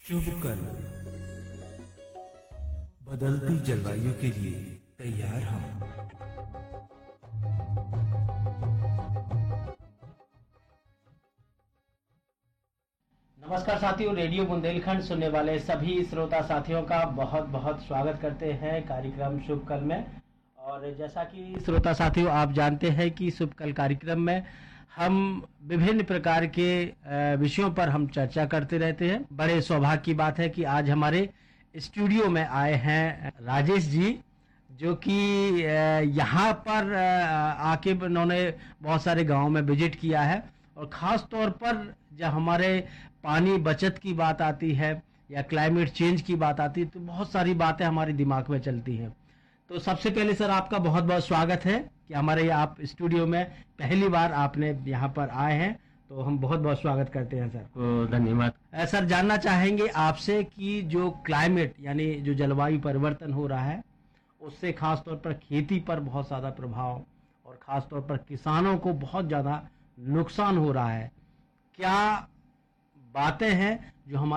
शुभ कल। बदलती जलवायु के लिए तैयार हम। नमस्कार साथियों, रेडियो बुंदेलखंड सुनने वाले सभी श्रोता साथियों का बहुत बहुत स्वागत करते हैं कार्यक्रम शुभ कल में। और जैसा कि श्रोता साथियों आप जानते हैं कि शुभ कल कार्यक्रम में हम विभिन्न प्रकार के विषयों पर हम चर्चा करते रहते हैं। बड़े सौभाग्य की बात है कि आज हमारे स्टूडियो में आए हैं राजेश जी, जो कि यहाँ पर आके उन्होंने बहुत सारे गांवों में विजिट किया है। और ख़ास तौर पर जब हमारे पानी बचत की बात आती है या क्लाइमेट चेंज की बात आती है तो बहुत सारी बातें हमारे दिमाग में चलती हैं। तो सबसे पहले सर आपका बहुत बहुत स्वागत है कि हमारे आप स्टूडियो में पहली बार आपने यहाँ पर आए हैं, तो हम बहुत बहुत स्वागत करते हैं सर को। धन्यवाद। सर जानना चाहेंगे आपसे कि जो क्लाइमेट यानी जो जलवायु परिवर्तन हो रहा है उससे खास तौर पर खेती पर बहुत ज़्यादा प्रभाव और ख़ास तौर पर किसानों को बहुत ज़्यादा नुकसान हो रहा है। क्या बातें हैं जो हमारे